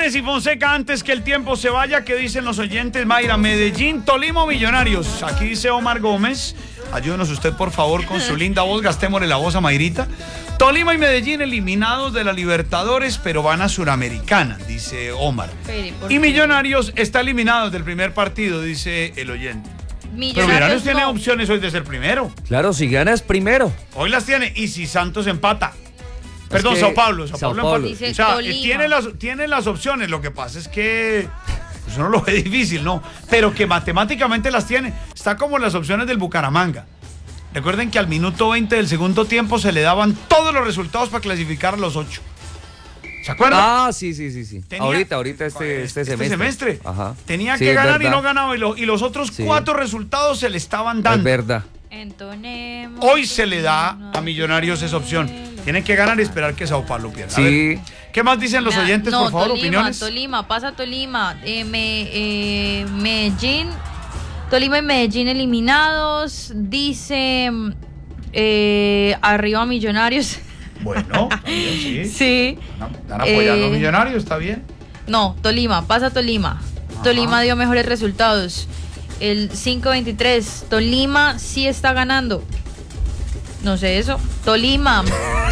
James y Fonseca, antes que el tiempo se vaya, ¿qué dicen los oyentes? Mayra, Medellín, Tolima o Millonarios. Aquí dice Omar Gómez. Ayúdenos usted, por favor, con su linda voz. Gastémosle la voz a Mayrita. Tolima y Medellín eliminados de la Libertadores, pero van a Suramericana, dice Omar. Y Millonarios está eliminado del primer partido, dice el oyente. Pero Millonarios tiene opciones hoy de ser primero. Claro, si gana es primero. Hoy las tiene. Y si Santos empata. Perdón, Sao Paulo. Sao Paulo. O sea, tiene las opciones. Lo que pasa es que pues uno lo ve difícil, ¿no? Pero que matemáticamente las tiene. Está como las opciones del Bucaramanga. Recuerden que al minuto 20 del segundo tiempo se le daban todos los resultados para clasificar a los 8. ¿Se acuerdan? Ah, sí. Ahorita este semestre. Ajá. Tenía que ganar y no ganaba. Y los otros 4 resultados se le estaban dando. Es verdad. Entonemos. Hoy se le da a Millonarios esa opción. Tienen que ganar y esperar que Sao Paulo pierda. Sí. ¿Qué más dicen los oyentes, por favor? Opiniones. Tolima, pasa Tolima. Medellín. Tolima y Medellín eliminados. Dice arriba Millonarios. Bueno, también, sí. Sí. Están apoyando a los Millonarios, está bien. No, Tolima, pasa Tolima. Ajá. Tolima dio mejores resultados. El 5-23, Tolima sí está ganando. No sé eso. Tolima.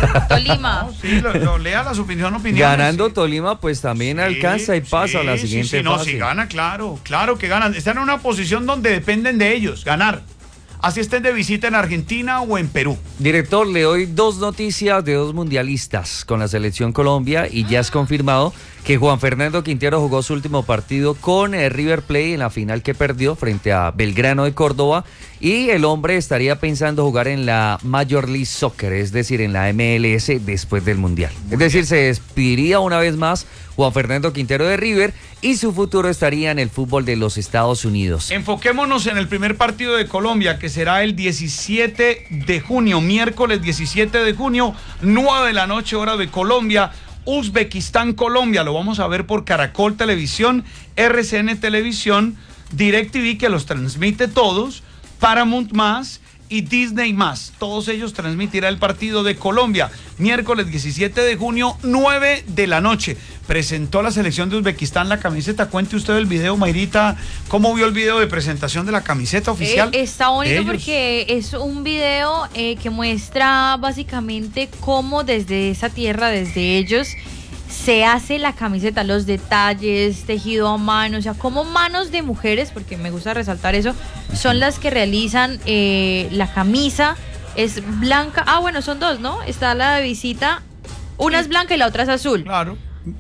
No, sí, lea las opiniones. Ganando sí. Tolima, pues también alcanza y pasa a la siguiente fase. No, si gana, claro que ganan. Están en una posición donde dependen de ellos, ganar. Así estén de visita en Argentina o en Perú. Director, le doy 2 noticias de 2 mundialistas con la selección Colombia y ya es confirmado que Juan Fernando Quintero jugó su último partido con el River Plate en la final que perdió frente a Belgrano de Córdoba y el hombre estaría pensando jugar en la Major League Soccer, es decir, en la MLS después del Mundial. Es decir, se despediría una vez más Juan Fernando Quintero de River y su futuro estaría en el fútbol de los Estados Unidos. Enfoquémonos en el primer partido de Colombia, que será el 17 de junio, miércoles 17 de junio, 9 de la noche, hora de Colombia. Uzbekistán, Colombia, lo vamos a ver por Caracol Televisión, RCN Televisión, DirecTV, que los transmite todos, Paramount Más y Disney Más. Todos ellos transmitirán el partido de Colombia, miércoles 17 de junio, 9 de la noche. Presentó la selección de Uzbekistán la camiseta. Cuente usted el video, Mayrita. ¿Cómo vio el video de presentación de la camiseta oficial? Está bonito porque es un video que muestra básicamente cómo desde esa tierra, desde ellos, se hace la camiseta, los detalles, tejido a mano, o sea, como manos de mujeres, porque me gusta resaltar eso, son las que realizan la camisa. Es blanca. Ah, bueno, son 2, ¿no? Está la de visita, una es blanca y la otra es azul. Claro.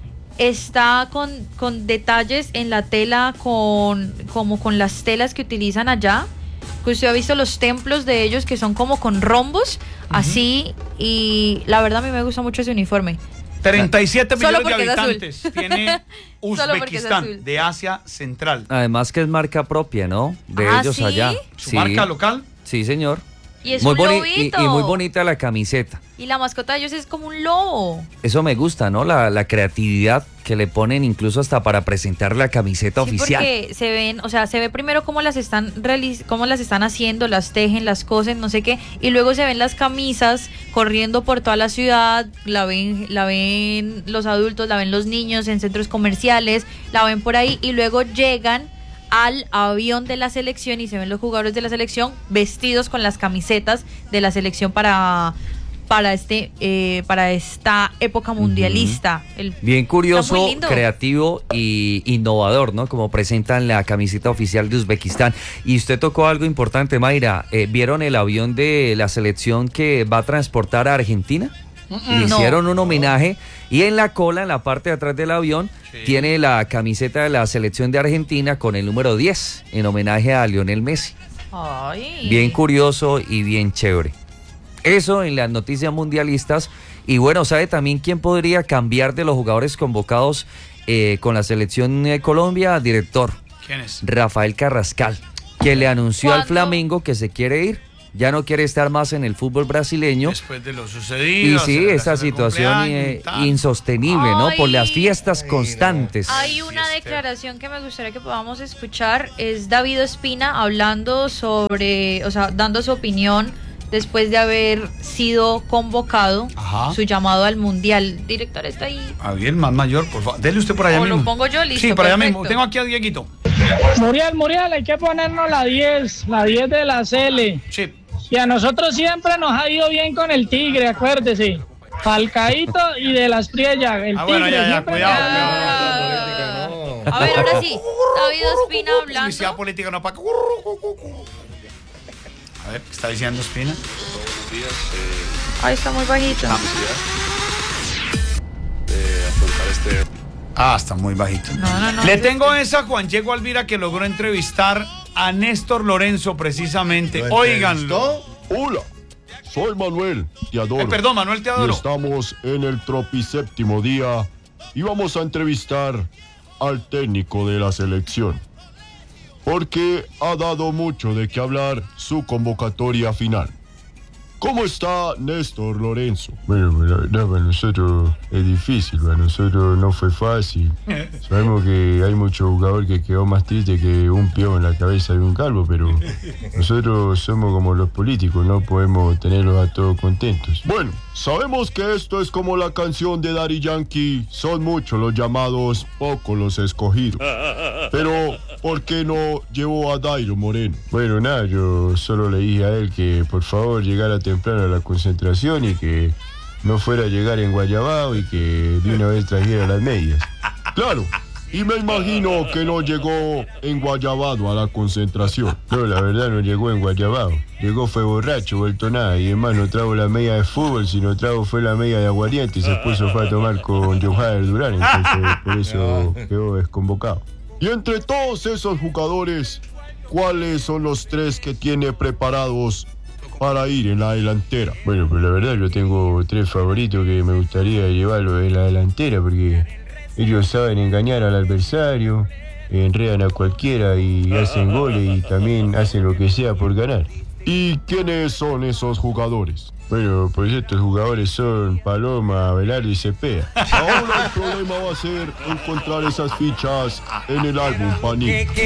Está con detalles en la tela, como con las telas que utilizan allá. Que usted ha visto los templos de ellos que son como con rombos, así. Y la verdad a mí me gusta mucho ese uniforme. 37 millones de habitantes tiene Uzbekistán, de Asia Central. Además que es marca propia, ¿no? De ellos ¿sí? allá. ¿Su marca local? Sí, señor. Y es un lobito. Y muy bonita la camiseta. Y la mascota de ellos es como un lobo. Eso me gusta, ¿no? La creatividad que le ponen incluso hasta para presentar la camiseta oficial. Porque se ven, o sea, se ve primero cómo las están haciendo, las tejen, las cosen, no sé qué, y luego se ven las camisas corriendo por toda la ciudad, la ven los adultos, la ven los niños en centros comerciales, la ven por ahí y luego llegan al avión de la selección y se ven los jugadores de la selección vestidos con las camisetas de la selección para esta época mundialista. Bien curioso, creativo y innovador, ¿no? Como presentan la camiseta oficial de Uzbekistán. Y usted tocó algo importante, Mayra. ¿Vieron el avión de la selección que va a transportar a Argentina? Le hicieron un homenaje y en la cola, en la parte de atrás del avión, tiene la camiseta de la selección de Argentina con el número 10 en homenaje a Lionel Messi. Ay. Bien curioso y bien chévere. Eso en las noticias mundialistas. Y bueno, ¿sabe también quién podría cambiar de los jugadores convocados con la selección de Colombia? Director. ¿Quién es? Rafael Carrascal, que le anunció al Flamengo que se quiere ir. Ya no quiere estar más en el fútbol brasileño. Después de lo sucedido. Y sí, esa situación insostenible, ¿no? Por las fiestas constantes. Hay una declaración que me gustaría que podamos escuchar. Es David Ospina hablando sobre, o sea, dando su opinión después de haber sido convocado. Ajá. Su llamado al Mundial. Director, ¿está ahí? A ver, más mayor, por favor. Dele usted por allá O mismo. lo pongo yo, listo. Sí, por allá perfecto. mismo. Tengo aquí a Dieguito. Muriel, hay que ponernos la 10 de la Cele. Sí. Y a nosotros siempre nos ha ido bien con el Tigre, acuérdese. Falcaíto y de las Priellas, el Tigre. Bueno, ya, siempre cuidado. A ver, ahora sí. David Ospina Publicidad hablando. política no para. A ver, ¿qué está diciendo Ospina? Ay, está muy bajito. Está muy bajito. No. Le tengo esa a Juan Diego Alvira que logró entrevistar a Néstor Lorenzo precisamente. Óiganlo. Hola, soy Manuel, te adoro. Perdón, Manuel, te Y adoro. estamos en el 37º día y vamos a entrevistar al técnico de la selección. Porque ha dado mucho de qué hablar su convocatoria final. ¿Cómo está Néstor Lorenzo? Bueno, para nosotros es difícil, para nosotros no fue fácil. Sabemos que hay mucho jugador que quedó más triste que un peón en la cabeza de un calvo, pero nosotros somos como los políticos, no podemos tenerlos a todos contentos. Bueno, sabemos que esto es como la canción de Daddy Yankee, son muchos los llamados, pocos los escogidos. Pero, ¿por qué no llevó a Dairo Moreno? Bueno, nada, yo solo le dije a él que por favor llegara temprano a la concentración y que no fuera a llegar en Guayabao y que de una vez trajera las medias. Claro, y me imagino que no llegó en Guayabao a la concentración. No, la verdad no llegó en Guayabao. Llegó fue borracho, vuelto nada, y además no trajo la media de fútbol, sino trajo fue la media de aguardiente y se puso fue a tomar con Johader Durán, entonces por eso quedó desconvocado. Y entre todos esos jugadores, ¿cuáles son los 3 que tiene preparados para ir en la delantera? Bueno, pues la verdad yo tengo 3 favoritos que me gustaría llevarlos en la delantera porque ellos saben engañar al adversario, enredan a cualquiera y hacen goles y también hacen lo que sea por ganar. ¿Y quiénes son esos jugadores? Bueno, pues estos jugadores son Paloma, Abelardo y Cepeda. Ahora el problema va a ser encontrar esas fichas en el álbum Panini.